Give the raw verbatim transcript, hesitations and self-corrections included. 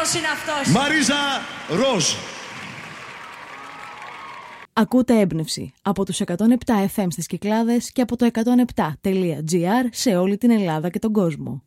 Ποιος είναι αυτός? Μαρίζα Ροζ. Ακούτε Έμπνευση από τους εκατόν επτά εφ εμ στις Κυκλάδες και από το εκατόν επτά τελεία τζι άρ σε όλη την Ελλάδα και τον κόσμο.